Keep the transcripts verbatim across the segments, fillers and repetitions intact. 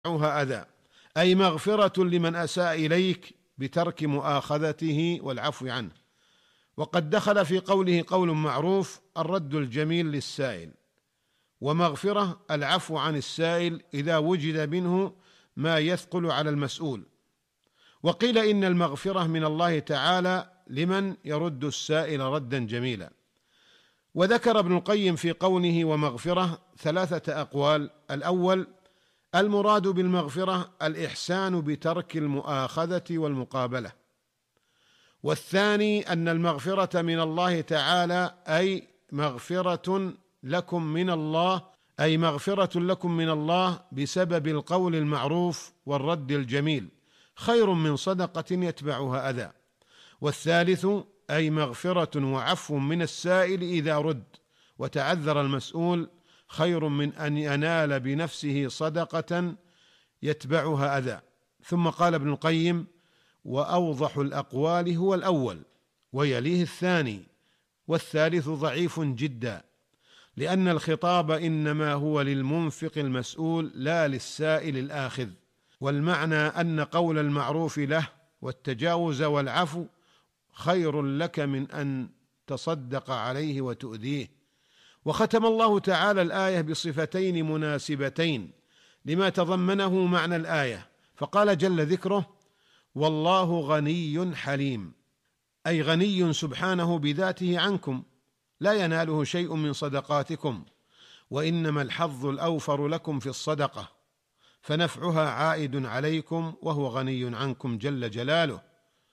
يتبعها أذى، أي مغفرة لمن أساء إليك بترك مؤاخذته والعفو عنه. وقد دخل في قوله قول معروف الرد الجميل للسائل، ومغفرة العفو عن السائل إذا وجد منه ما يثقل على المسؤول. وقيل إن المغفرة من الله تعالى لمن يرد السائل ردا جميلا. وذكر ابن القيم في قوله ومغفرة ثلاثة أقوال: الأول المراد بالمغفرة الإحسان بترك المؤاخذة والمقابلة، والثاني أن المغفرة من الله تعالى أي مغفرة لكم من الله أي مغفرة لكم من الله بسبب القول المعروف والرد الجميل خير من صدقة يتبعها أذى، والثالث أي مغفرة وعفو من السائل إذا رد وتعذر المسؤول خير من أن ينال بنفسه صدقة يتبعها أذى. ثم قال ابن القيم: وأوضح الأقوال هو الأول، ويليه الثاني، والثالث ضعيف جدا، لأن الخطاب إنما هو للمنفق المسؤول لا للسائل الآخذ، والمعنى أن قول المعروف له والتجاوز والعفو خير لك من أن تصدق عليه وتؤذيه. وختم الله تعالى الآية بصفتين مناسبتين لما تضمنه معنى الآية، فقال جل ذكره: والله غني حليم، أي غني سبحانه بذاته عنكم، لا يناله شيء من صدقاتكم، وإنما الحظ الأوفر لكم في الصدقة، فنفعها عائد عليكم وهو غني عنكم جل جلاله.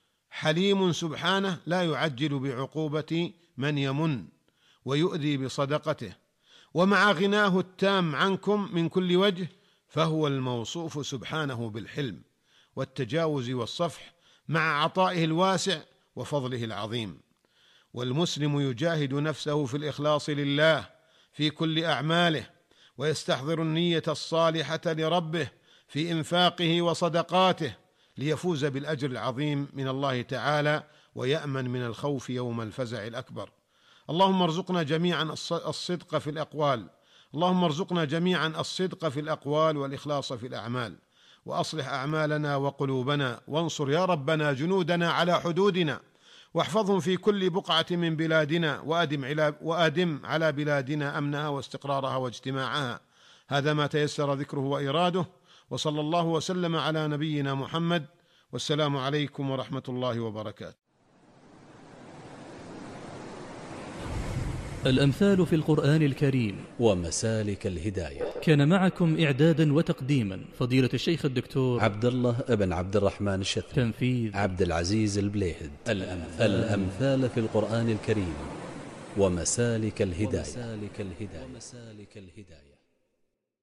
حليم سبحانه لا يعجل بعقوبة من يمن ويؤذي بصدقته، ومع غناه التام عنكم من كل وجه فهو الموصوف سبحانه بالحلم والتجاوز والصفح مع عطائه الواسع وفضله العظيم. والمسلم يجاهد نفسه في الإخلاص لله في كل أعماله، ويستحضر النية الصالحة لربه في إنفاقه وصدقاته ليفوز بالأجر العظيم من الله تعالى ويأمن من الخوف يوم الفزع الأكبر. اللهم ارزقنا جميعا الصدق في الأقوال اللهم ارزقنا جميعا الصدق في الأقوال والإخلاص في الأعمال، وأصلح أعمالنا وقلوبنا، وانصر يا ربنا جنودنا على حدودنا، واحفظهم في كل بقعة من بلادنا، وأدم على, وأدم على بلادنا أمنها واستقرارها واجتماعها. هذا ما تيسر ذكره وإراده، وصلى الله وسلم على نبينا محمد، والسلام عليكم ورحمة الله وبركاته. الأمثال في القرآن الكريم ومسالك الهداية. كان معكم إعدادا وتقديما فضيلة الشيخ الدكتور عبد الله ابن عبد الرحمن الشثري. تنفيذ عبد العزيز البليهد. الأمثال, الأمثال في القرآن الكريم ومسالك الهداية. ومسالك الهداية. ومسالك الهداية.